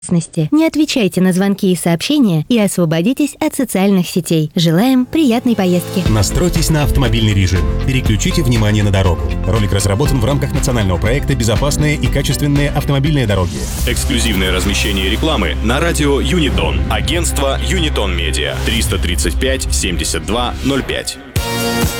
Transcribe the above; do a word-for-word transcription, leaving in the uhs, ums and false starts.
Не отвечайте на звонки и сообщения и освободитесь от социальных сетей. Желаем приятной поездки. Настройтесь на автомобильный режим. Переключите внимание на дорогу. Ролик разработан в рамках национального проекта «Безопасные и качественные автомобильные дороги». Эксклюзивное размещение рекламы на радио Юнитон. Агентство Юнитон Медиа. триста тридцать пять семьдесят два ноль пять.